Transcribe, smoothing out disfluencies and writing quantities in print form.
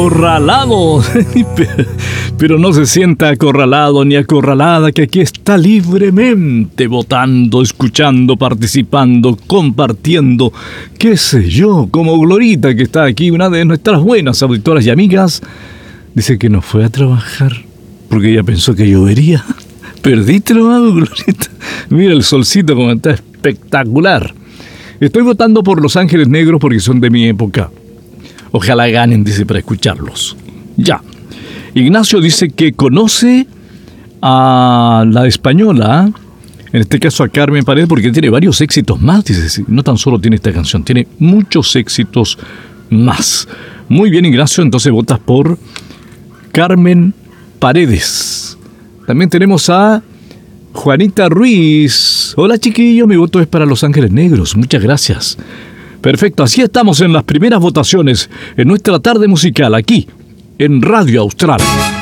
Acorralado, pero no se sienta acorralado ni acorralada, que aquí está libremente votando, escuchando, participando, compartiendo, qué sé yo, como Glorita, que está aquí, una de nuestras buenas auditoras y amigas, dice que no fue a trabajar porque ella pensó que llovería. Perdiste lo hago, Glorita. Mira el solcito como está espectacular. Estoy votando por Los Ángeles Negros porque son de mi época. Ojalá ganen, dice, para escucharlos. Ya. Ignacio dice que conoce a la española, en este caso a Carmen Paredes, porque tiene varios éxitos más, dice. No tan solo tiene esta canción, tiene muchos éxitos más. Muy bien, Ignacio, entonces votas por Carmen Paredes. También tenemos a Juanita Ruiz. Hola, chiquillos, mi voto es para Los Ángeles Negros. Muchas gracias. Perfecto, así estamos en las primeras votaciones en nuestra tarde musical aquí en Radio Austral.